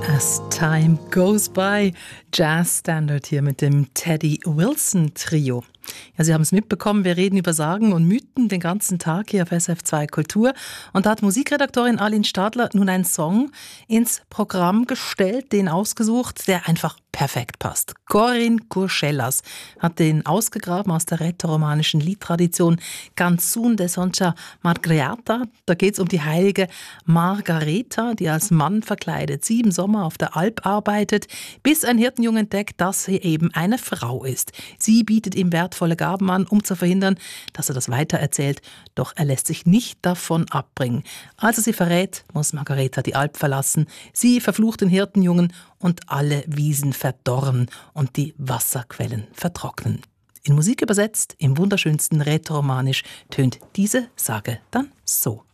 As Time Goes By, Jazz Standard hier mit dem Teddy Wilson Trio. Ja, Sie haben es mitbekommen, wir reden über Sagen und Mythen den ganzen Tag hier auf SF2 Kultur. Und da hat Musikredaktorin Arlene Stadler nun einen Song ins Programm gestellt, den ausgesucht, der einfach perfekt passt. Corinne Curschellas hat den ausgegraben aus der rätoromanischen Liedtradition Canzun de Sonja Margreata. Da geht es um die heilige Margareta, die als Mann verkleidet 7 Sommer auf der Alp arbeitet, bis ein Hirtenjunge entdeckt, dass sie eben eine Frau ist. Sie bietet ihm wertvolle Gaben an, um zu verhindern, dass er das weitererzählt. Doch er lässt sich nicht davon abbringen. Als er sie verrät, muss Margareta die Alp verlassen. Sie verflucht den Hirtenjungen und alle Wiesen verdorren und die Wasserquellen vertrocknen. In Musik übersetzt, im wunderschönsten Rätoromanisch, tönt diese Sage dann so.